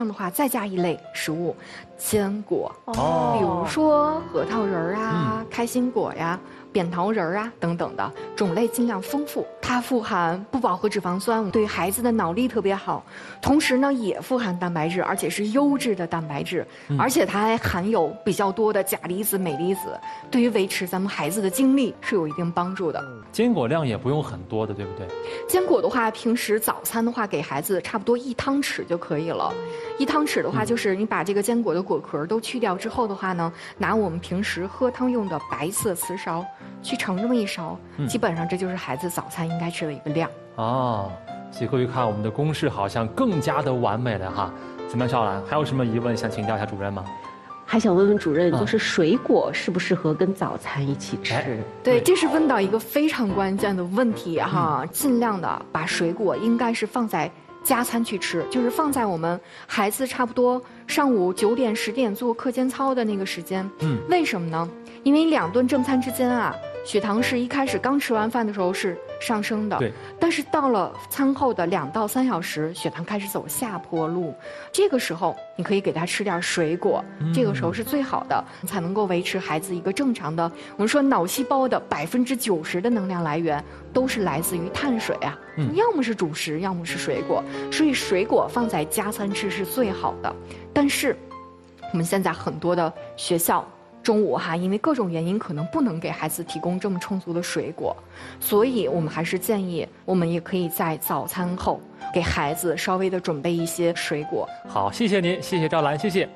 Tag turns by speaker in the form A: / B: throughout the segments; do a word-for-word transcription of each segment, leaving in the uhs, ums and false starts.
A: 这样的话，再加一类食物，坚果，
B: 哦
A: 比如说核桃仁儿啊、
B: 嗯
A: 开心果呀、扁桃仁儿啊等等的种类尽量丰富。它富含不饱和脂肪酸，对孩子的脑力特别好。同时呢，也富含蛋白质，而且是优质的蛋白质，
B: 嗯
A: 而且它还含有比较多的钾离子、镁离子，对于维持咱们孩子的精力是有一定帮助的。
B: 坚果量也不用很多的，对不对？
A: 坚果的话，平时早餐的话，给孩子差不多一汤匙就可以了。一汤匙的话，就是你把这个坚果的果壳都去掉之后的话呢，拿我们平时喝汤用的白色瓷勺去盛这么一勺，
B: 嗯
A: 基本上这就是孩子早餐应该吃的一个量。
B: 哦，最后一看我们的公式好像更加的完美了哈。怎么样，邵兰，还有什么疑问想请教一下主任吗？
C: 还想问问主任，
B: 啊
C: 就是水果适不适合跟早餐一起吃？
B: 哎
A: 对，
B: 对
A: 这是问到一个非常关键的问题哈，尽量的把水果应该是放在加餐去吃，就是放在我们孩子差不多上午九点十点做课间操的那个时间。
B: 嗯，
A: 为什么呢？因为两顿正餐之间啊，血糖是一开始刚吃完饭的时候是上升的，
B: 对，
A: 但是到了餐后的两到三小时，血糖开始走下坡路，这个时候你可以给他吃点水果，
B: 嗯
A: 这个时候是最好的，才能够维持孩子一个正常的。我们说脑细胞的百分之九十的能量来源都是来自于碳水啊，
B: 嗯
A: 要么是主食，要么是水果，所以水果放在加餐吃是最好的。但是我们现在很多的学校中午哈，因为各种原因可能不能给孩子提供这么充足的水果，所以我们还是建议，我们也可以在早餐后给孩子稍微的准备一些水果。
B: 好，谢谢您，谢谢赵兰，谢谢。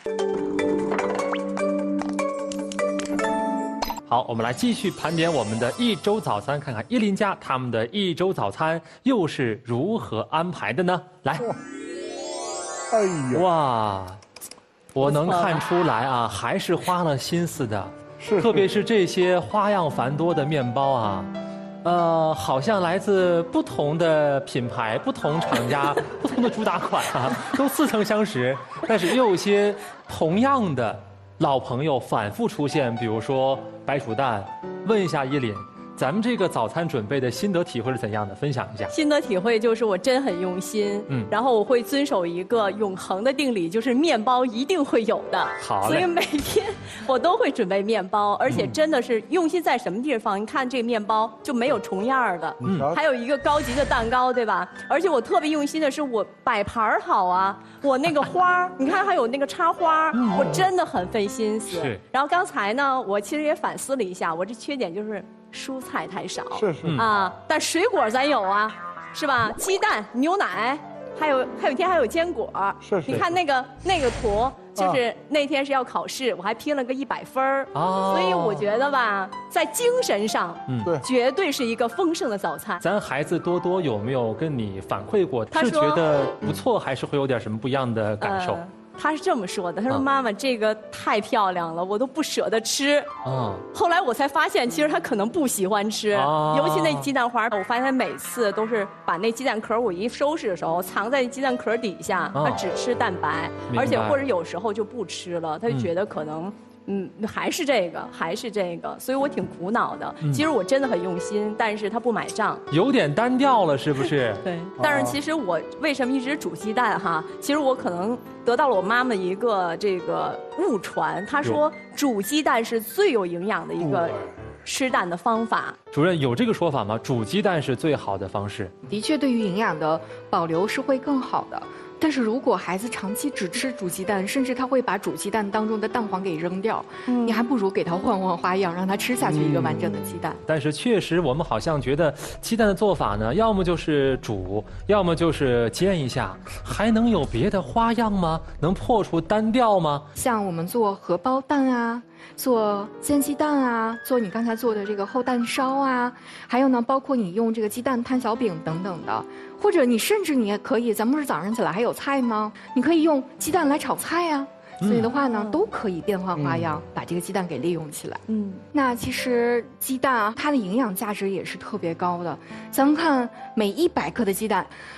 B: 好，我们来继续盘点我们的一周早餐，看看伊林家他们的一周早餐又是如何安排的呢？来，
D: 哎呀，
B: 哇，我能看出来啊，还是花了心思的，
D: 是
B: 特别是这些花样繁多的面包啊，呃，好像来自不同的品牌、不同厂家、不同的主打款啊，都似曾相识，但是又有些同样的老朋友反复出现，比如说白煮蛋。问一下依林，咱们这个早餐准备的心得体会是怎样的？分享一下。
E: 心得体会就是我真很用心，
B: 嗯
E: 嗯，然后我会遵守一个永恒的定理，就是面包一定会有的。
B: 好嘞
E: 所以每天我都会准备面包，而且真的是用心在什么地方？你看这个面包就没有重样儿的，
D: 嗯
E: 还有一个高级的蛋糕，对吧？而且我特别用心的是我摆盘儿好啊，我那个花儿，你看还有那个插花儿，我真的很费心思。
B: 是
E: 然后刚才呢，我其实也反思了一下，我这缺点就是蔬菜太少。
D: 是是，
E: 啊，但水果咱有啊，是吧？鸡蛋、牛奶，还有还有一天还有坚果。
D: 是是
E: 你看那个那个图，就是那天是要考试，我还拼了个一百分儿。
B: 哦
E: 所以我觉得吧，在精神上，
B: 嗯
D: 对
E: 绝对是一个丰盛的早餐。
B: 咱孩子多多有没有跟你反馈过？是
E: 他说
B: 觉得不错，还是会有点什么不一样的感受？
E: 呃他是这么说的，他说：“
B: 啊
E: 妈妈，这个太漂亮了，我都不舍得吃。”
B: 啊，
E: 后来我才发现，其实他可能不喜欢吃，
B: 哦
E: 尤其那鸡蛋花，我发现他每次都是把那鸡蛋壳我一收拾的时候，藏在鸡蛋壳底下，
B: 哦
E: 他只吃蛋白，
B: 明白
E: 而且或者有时候就不吃了，他就觉得可能。嗯，还是这个，还是这个，所以我挺苦恼的。
B: 嗯
E: 其实我真的很用心，但是他不买账。
B: 有点单调了，是不是？
E: 对，但是其实我为什么一直煮鸡蛋哈？其实我可能得到了我妈妈一个这个误传，她说煮鸡蛋是最有营养的一个吃蛋的方法。
B: 主任有这个说法吗？煮鸡蛋是最好的方式。
A: 的确，对于营养的保留是会更好的。但是如果孩子长期只吃煮鸡蛋，甚至他会把煮鸡蛋当中的蛋黄给扔掉，
E: 嗯
A: 你还不如给他换换花样，让他吃下去一个完整的鸡蛋。
B: 但是确实，我们好像觉得鸡蛋的做法呢，要么就是煮，要么就是煎一下，还能有别的花样吗？能破除单调吗？
A: 像我们做荷包蛋啊，做煎鸡蛋啊，做你刚才做的这个厚蛋烧啊，还有呢，包括你用这个鸡蛋摊小饼等等的，或者你甚至你也可以，咱们不是早上起来还有菜吗？你可以用鸡蛋来炒菜呀、所以的话呢，都可以变换花样，把这个鸡蛋给利用起来。
E: 嗯，
A: 那其实鸡蛋啊，它的营养价值也是特别高的。咱们看每一百克的鸡蛋，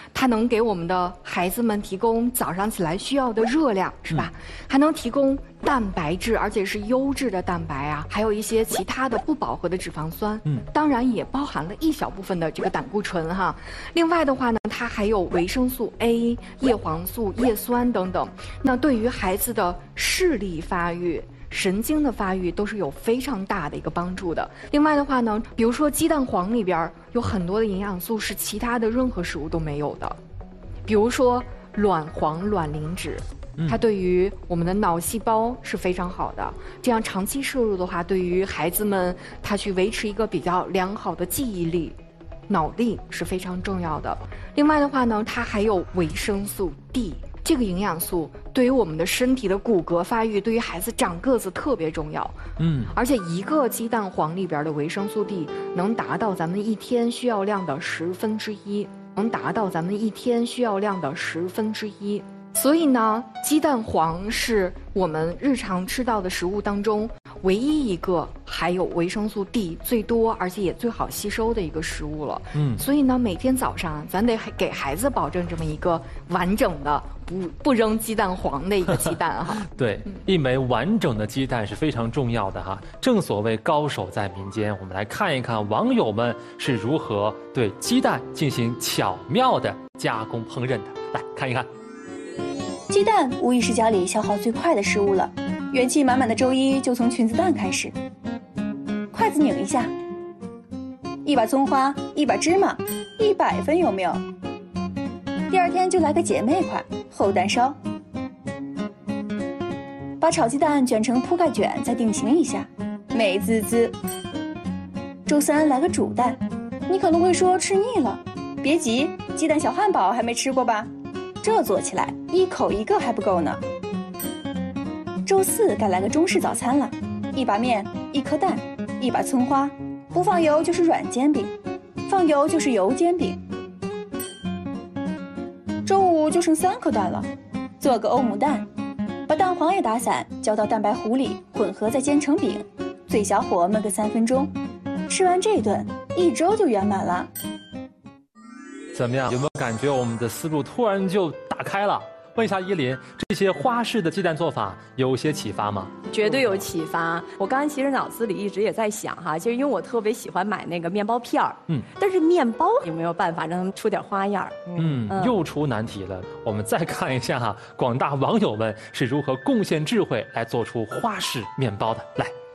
A: 它能给我们的孩子们提供早上起来需要的热量，是吧？嗯、还能提供蛋白质，而且是优质的蛋白啊，还有一些其他的不饱和的脂肪酸。嗯，当然也包含了一小部分的这个胆固醇哈。另外的话呢，它还有维生素 A、叶黄素、叶酸等等。那对于孩子的视力发育、神经的发育都是有非常大的一个帮助的。另外的话呢，比如说鸡蛋黄里边有很多的营养素是其他的任何食物都没有的，比如说卵黄卵磷脂，它对于我们的脑细胞是非常好的。这样长期摄入的话，对于孩子们他去维持一个比较良好的记忆力、脑力是非常重要的。另外的话呢，它还有维生素 D。这个营养素对于我们的身体的骨骼发育，对于孩子长个子特别重要。嗯，而且一个鸡蛋黄里边的维生素 D 能达到咱们一天需要量的十分之一，能达到咱们一天需要量的十分之一。所以呢，鸡蛋黄是我们日常吃到的食物当中唯一一个含有维生素 D 最多，而且也最好吸收的一个食物了。嗯，所以呢，每天早上咱得给孩子保证这么一个完整的、不不扔鸡蛋黄的一个鸡蛋哈。
B: 对，一枚完整的鸡蛋是非常重要的哈。正所谓高手在民间，我们来看一看网友们是如何对鸡蛋进行巧妙的加工烹饪的。来看一看。
F: 鸡蛋无疑是家里消耗最快的食物了，元气满满的周一就从裙子蛋开始。筷子拧一下，一把葱花，一把芝麻，一百分有没有？第二天就来个姐妹块，厚蛋烧。把炒鸡蛋卷成铺盖卷，再定型一下，美滋滋。周三来个煮蛋，你可能会说吃腻了，别急，鸡蛋小汉堡还没吃过吧？这做起来一口一个还不够呢。周四该来个中式早餐了，一把面，一颗蛋，一把葱花，不放油就是软煎饼，放油就是油煎饼。周五就剩三颗蛋了，做个欧姆蛋，把蛋黄也打散，浇到蛋白糊里，混合再煎成饼，最小火焖个三分钟。吃完这顿，一周就圆满了。
B: 怎么样？有没有感觉我们的思路突然就打开了？问一下依林，这些花式的鸡蛋做法有些启发吗？
E: 绝对有启发。我刚才其实脑子里一直也在想哈，其实因为我特别喜欢买那个面包片儿，嗯，但是面包有没有办法让他们出点花样？
B: 嗯，嗯又出难题了。我们再看一下哈，广大网友们是如何贡献智慧来做出花式面包的。来。